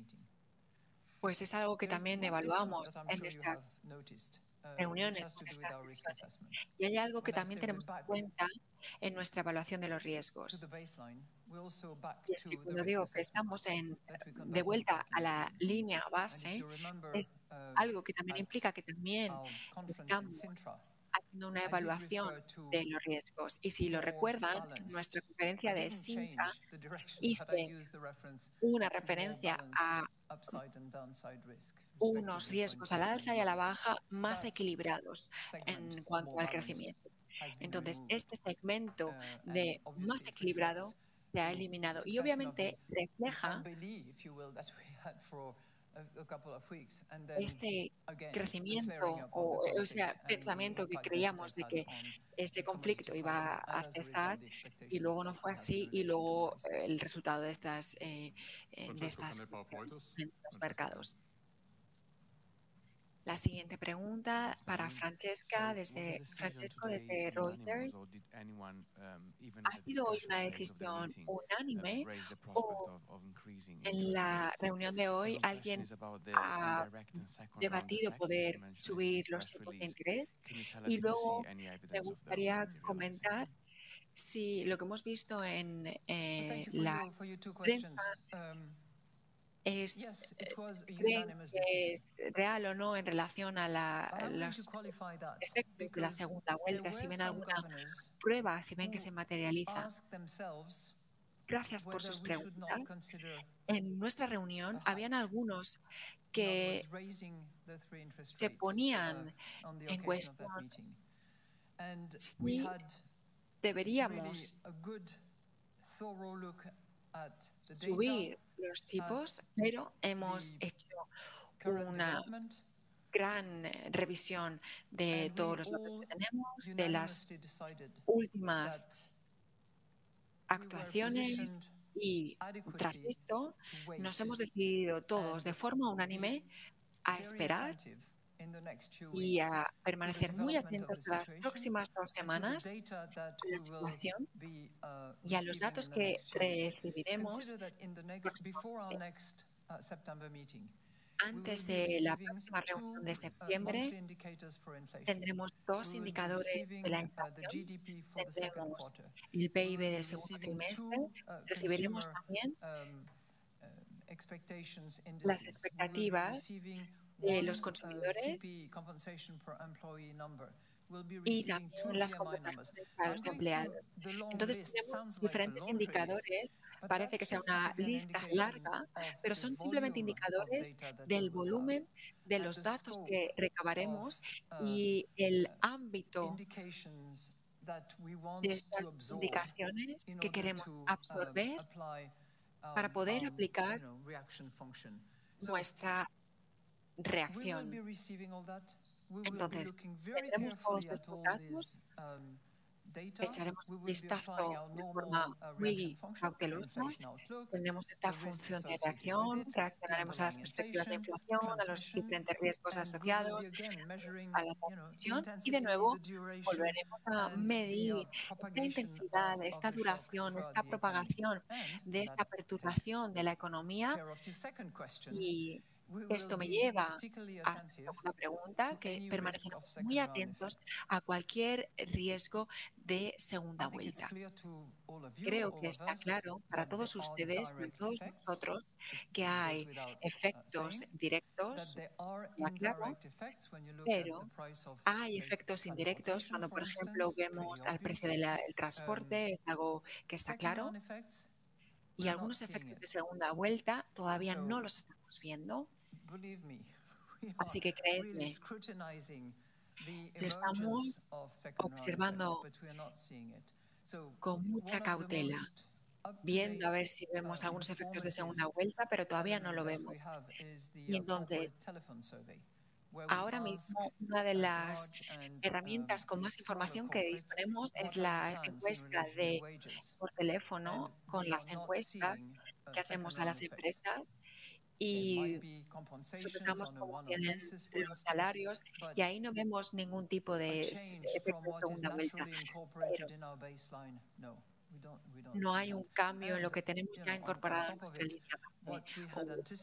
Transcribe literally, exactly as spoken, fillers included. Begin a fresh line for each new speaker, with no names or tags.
Pues es algo que también evaluamos en estas reuniones, en estas sesiones. Y hay algo que también tenemos en cuenta en nuestra evaluación de los riesgos. Y es que cuando digo que estamos en, de vuelta a la línea base, es algo que también implica que también estamos haciendo una evaluación de los riesgos. Y si lo recuerdan, en nuestra conferencia de Sintra hice una referencia a unos riesgos al alza y a la baja más equilibrados en cuanto al crecimiento. Entonces, este segmento de más equilibrado se ha eliminado y obviamente refleja ese crecimiento o, o sea, pensamiento que creíamos de que ese conflicto iba a cesar y luego no fue así y luego eh, el resultado de estas, eh, eh, de estas cuestiones en los mercados. La siguiente pregunta para Francesca desde, Francesco desde Reuters. ¿Ha sido hoy una decisión unánime o en la reunión de hoy alguien ha debatido poder subir los tipos de interés? Y luego me gustaría comentar si lo que hemos visto en eh, la prensa es, eh, creen que es real o no en relación a, la, a los efectos de la segunda vuelta, si ven alguna prueba, si ven que se materializa. Gracias por sus preguntas. En nuestra reunión habían algunos que se ponían en cuestión si deberíamos subir los tipos, pero hemos hecho una gran revisión de todos los datos que tenemos, de las últimas actuaciones y tras esto nos hemos decidido todos de forma unánime a esperar y a permanecer muy atentos a las próximas dos semanas a la situación y a los datos que recibiremos próximamente. Antes de la próxima reunión de septiembre, tendremos dos indicadores de la inflación. Tendremos el P I B del segundo trimestre. Recibiremos también las expectativas de los consumidores y también las compensaciones para los empleados. Entonces tenemos diferentes indicadores, parece que sea una lista larga, pero son simplemente indicadores del volumen de los datos que recabaremos y el ámbito de estas indicaciones que queremos absorber para poder aplicar nuestra reacción. Entonces, tendremos todos estos datos, echaremos un vistazo de forma muy cautelosa, tendremos esta función de reacción, reaccionaremos a las perspectivas de inflación, a los diferentes riesgos asociados, a la transmisión y de nuevo volveremos a medir esta intensidad, esta duración, esta propagación de esta perturbación de la economía. Y esto me lleva a su segunda pregunta, que permaneceremos muy atentos a cualquier riesgo de segunda vuelta. Creo que está claro para todos ustedes, para todos nosotros, que hay efectos directos, está claro, pero hay efectos indirectos cuando, por ejemplo, vemos al precio del transporte, es algo que está claro, y algunos efectos de segunda vuelta todavía no los estamos viendo. Así que creedme, lo estamos observando con mucha cautela, viendo a ver si vemos algunos efectos de segunda vuelta, pero todavía no lo vemos. Y entonces, ahora mismo, una de las herramientas con más información que disponemos es la encuesta de por teléfono con las encuestas que hacemos a las empresas y sopesamos cómo tienen los salarios y ahí no vemos ningún tipo de efecto de segunda vuelta, pero no hay un cambio en lo que tenemos ya incorporado en nuestra línea base o